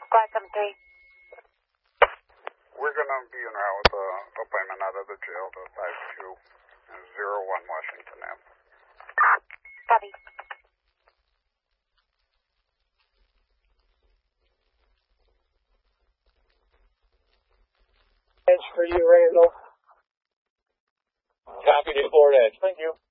Squad 73. We're going to be en route with a payment out of the jail to 5201 Washington Ave. Copy. Edge for you, Randall. Copy to Fort Edge. Thank you.